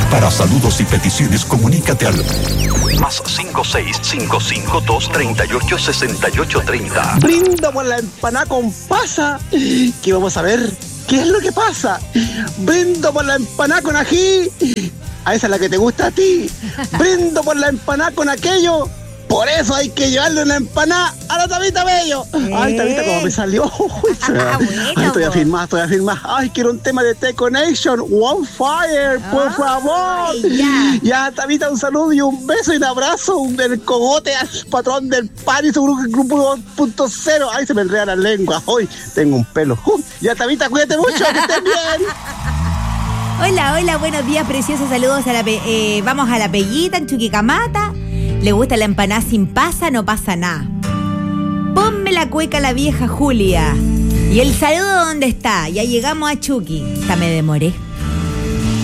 Para saludos y peticiones, comunícate al más 56552386830. Brindo por la empanada con pasa, que vamos a ver qué es lo que pasa. Brindo por la empanada con ají, a esa es la que te gusta a ti. Brindo por la empanada con aquello, por eso hay que llevarle una empanada a la Tabita Bello. Ay, Tabita, como me salió. Ay, estoy a firmar. Ay, quiero un tema de Teco Nation, One Fire, por favor. Ya, Tabita, un saludo y un beso y un abrazo del cogote al patrón del pan y su grupo 2.0. Ay, se me enreda la lengua. Hoy tengo un pelo. Ya, Tabita, cuídate mucho, que estés bien. Hola, buenos días, preciosos. Saludos a vamos a la Pellita en Chuquicamata. Le gusta la empanada sin pasa, no pasa nada. Ponme la cueca a la vieja Julia. ¿Y el saludo dónde está? Ya llegamos a Chuqui. Hasta me demoré.